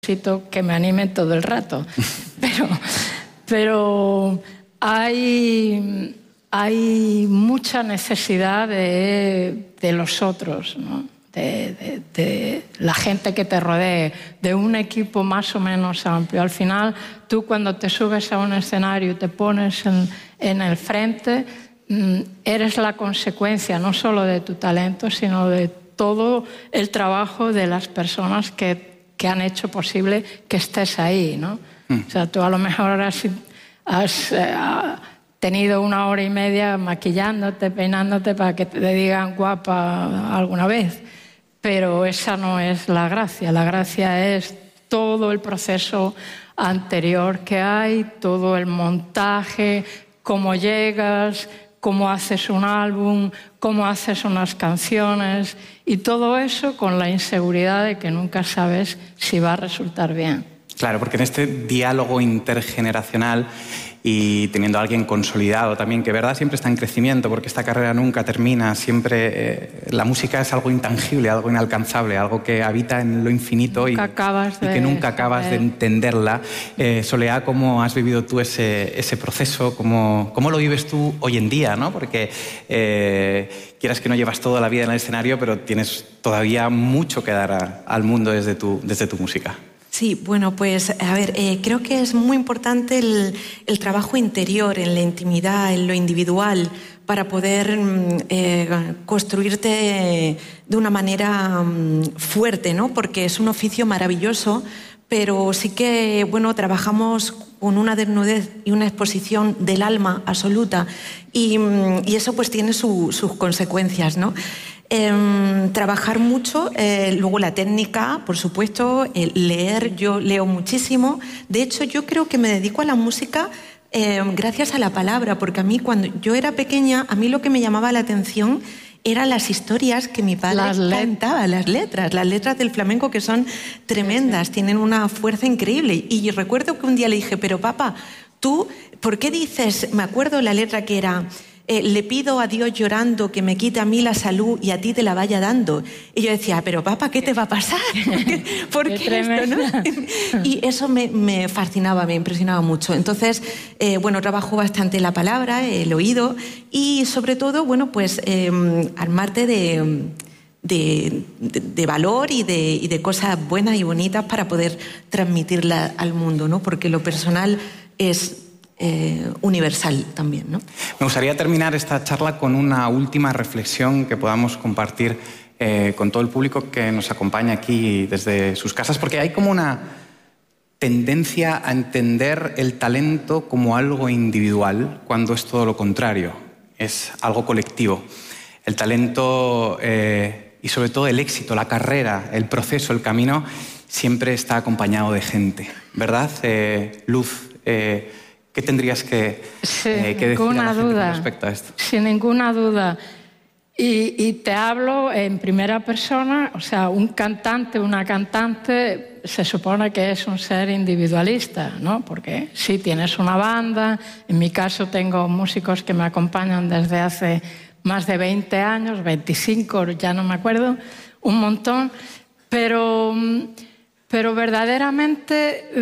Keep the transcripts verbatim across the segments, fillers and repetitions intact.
necesito que me animen todo el rato. Pero, pero hay, hay mucha necesidad de, de los otros, ¿no? De, de, de la gente que te rodee, de un equipo más o menos amplio. Al final, tú cuando te subes a un escenario y te pones en, en el frente, eres la consecuencia no solo de tu talento, sino de todo el trabajo de las personas que que han hecho posible que estés ahí, ¿no? Mm. O sea, tú a lo mejor has, has eh, tenido una hora y media maquillándote, peinándote para que te digan guapa alguna vez, pero esa no es la gracia. La gracia es todo el proceso anterior que hay, todo el montaje, cómo llegas, cómo haces un álbum, cómo haces unas canciones y todo eso con la inseguridad de que nunca sabes si va a resultar bien. Claro, porque en este diálogo intergeneracional y teniendo a alguien consolidado también, que verdad siempre está en crecimiento, porque esta carrera nunca termina, siempre eh, la música es algo intangible, algo inalcanzable, algo que habita en lo infinito y, y que nunca acabas de entenderla. Eh, Soleá, ¿cómo has vivido tú ese, ese proceso? ¿Cómo, ¿Cómo lo vives tú hoy en día, ¿no? Porque eh, quieras que no llevas toda la vida en el escenario, pero tienes todavía mucho que dar a, al mundo desde tu, desde tu música. Sí, bueno, pues a ver, eh, creo que es muy importante el, el trabajo interior, en la intimidad, en lo individual, para poder eh, construirte de una manera um, fuerte, ¿no? Porque es un oficio maravilloso, pero sí que, bueno, trabajamos con una desnudez y una exposición del alma absoluta y, y eso pues tiene su, sus consecuencias, ¿no? Eh, trabajar mucho, eh, luego la técnica, por supuesto, eh, leer, yo leo muchísimo. De hecho, yo creo que me dedico a la música eh, gracias a la palabra, porque a mí cuando yo era pequeña, a mí lo que me llamaba la atención eran las historias que mi padre las cantaba, las letras, las letras del flamenco que son tremendas, sí, sí. Tienen una fuerza increíble. Y yo recuerdo que un día le dije, pero papá, tú, ¿por qué dices, me acuerdo la letra que era... Eh, le pido a Dios llorando que me quite a mí la salud y a ti te la vaya dando. Y yo decía, pero papá, ¿qué te va a pasar? ¿Por qué, ¿por qué esto, no? Y eso me, me fascinaba, me impresionaba mucho. Entonces, eh, bueno, trabajo bastante la palabra, el oído y sobre todo, bueno, pues eh, armarte de, de, de, de valor y de, y de cosas buenas y bonitas para poder transmitirla al mundo, ¿no? Porque lo personal es... Eh, universal también, ¿no? Me gustaría terminar esta charla con una última reflexión que podamos compartir eh, con todo el público que nos acompaña aquí desde sus casas, porque hay como una tendencia a entender el talento como algo individual cuando es todo lo contrario, es algo colectivo. El talento eh, y sobre todo el éxito, la carrera, el proceso, el camino, siempre está acompañado de gente, ¿verdad? Eh, Luz, eh, ¿qué tendrías que, eh, que decir a la gente con respecto a esto? Sin ninguna duda. Y, y te hablo en primera persona, o sea, un cantante, una cantante, se supone que es un ser individualista, ¿no? Porque sí, tienes una banda, en mi caso tengo músicos que me acompañan desde hace más de veinte años, veinticinco, ya no me acuerdo, un montón, pero, pero verdaderamente...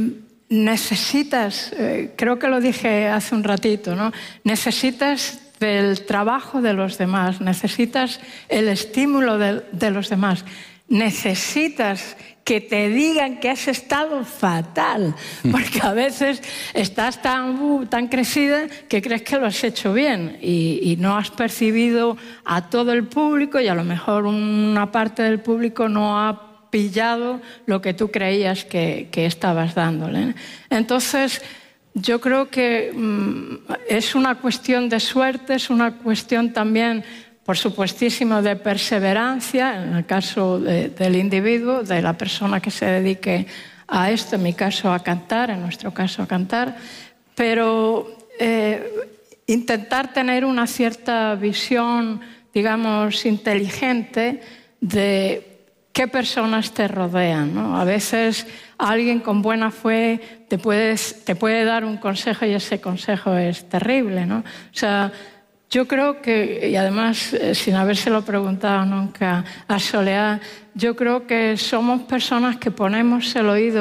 necesitas, eh, creo que lo dije hace un ratito, ¿no? Necesitas del trabajo de los demás, necesitas el estímulo de, de los demás, necesitas que te digan que has estado fatal, porque a veces estás tan, uh, tan crecida que crees que lo has hecho bien y, y no has percibido a todo el público y a lo mejor una parte del público no ha pillado lo que tú creías que, que estabas dándole. Entonces, yo creo que mmm, es una cuestión de suerte, es una cuestión también, por supuestísimo, de perseverancia, en el caso de, del individuo, de la persona que se dedique a esto, en mi caso a cantar, en nuestro caso a cantar, pero eh, intentar tener una cierta visión, digamos, inteligente de qué personas te rodean, ¿no? A veces alguien con buena fe te, puedes, te puede dar un consejo y ese consejo es terrible, ¿no? O sea, yo creo que, y además eh, sin habérselo preguntado nunca a Soleá, yo creo que somos personas que ponemos el oído